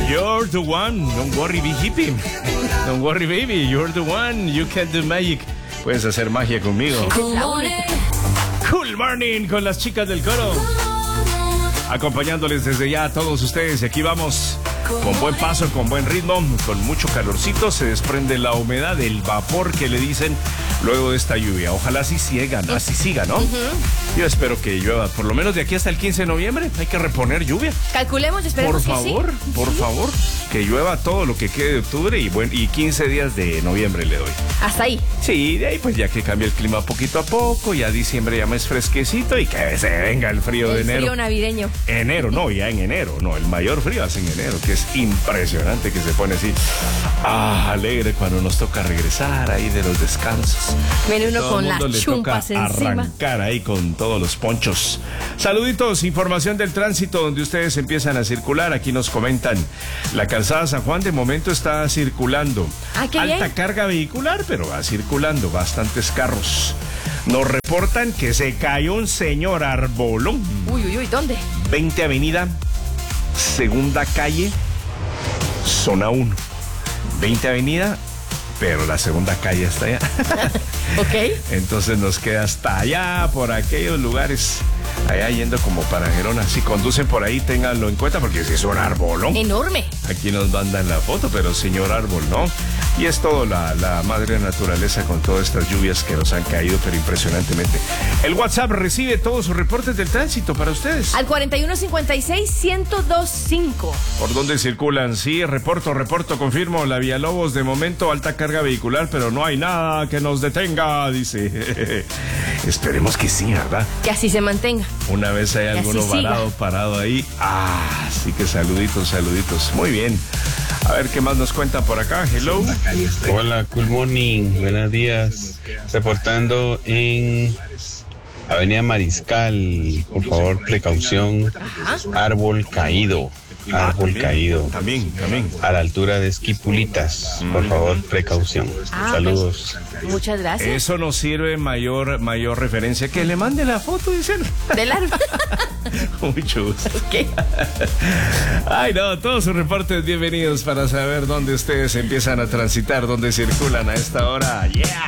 You're the one. Don't worry, be hippie. Don't worry, baby. You're the one. You can do magic. Puedes hacer magia conmigo. Cool morning con las chicas del coro. Acompañándoles desde ya a todos ustedes. Y aquí vamos con buen paso, con buen ritmo, con mucho calorcito. Se desprende la humedad, el vapor que le dicen luego de esta lluvia. Ojalá así siga, ¿no? Yo espero que llueva, por lo menos de aquí hasta el 15 de noviembre. Hay que reponer lluvia. Calculemos y esperemos por favor, que sí. Por favor, que llueva todo lo que quede de octubre y 15 días de noviembre le doy. Hasta ahí. Sí, de ahí pues ya que cambia el clima poquito a poco, ya diciembre ya más fresquecito y que se venga el frío de enero. El frío navideño. Enero, no, ya en enero, no, el mayor frío hace en enero, que es impresionante, que se pone así, alegre cuando nos toca regresar ahí de los descansos. Viene uno Todo con el mundo las le chumpas toca encima. arrancar ahí con todos los ponchos. Saluditos, información del tránsito donde ustedes empiezan a circular. Aquí nos comentan, la calzada San Juan de momento está circulando. Qué alta bien. carga vehicular, pero va circulando bastantes carros. Nos reportan que se cayó un señor arbolón. Uy, ¿dónde? 20 Avenida, segunda calle, zona 1. 20 Avenida, pero la segunda calle está allá. Ok. Entonces nos queda hasta allá, por aquellos lugares, allá yendo como para Gerona. Si conducen por ahí, ténganlo en cuenta, porque si es un arbolón. Enorme. Aquí nos mandan la foto, pero señor árbol, ¿no? Y es todo la madre naturaleza con todas estas lluvias que nos han caído, pero impresionantemente. El WhatsApp recibe todos sus reportes del tránsito para ustedes. Al 4156-1025. ¿Por dónde circulan? Sí, reporto, confirmo. La Villalobos, de momento, alta carga vehicular, pero no hay nada que nos detenga, dice. Esperemos que sí, ¿verdad? Que así se mantenga. Una vez hay alguno parado ahí. Así que saluditos. Muy bien. A ver qué más nos cuentan por acá. Hello. Hola, good morning. Buenos días. Reportando en Avenida Mariscal. Por favor, precaución. Árbol caído. También. A la altura de Esquipulitas. Por favor, precaución. Saludos. Muchas gracias. Eso nos sirve mayor referencia. Que le mande la foto, dicen. Del árbol. Mucho gusto. ¿Qué? Ay, no, todos sus reportes bienvenidos para saber dónde ustedes empiezan a transitar, dónde circulan a esta hora. Yeah.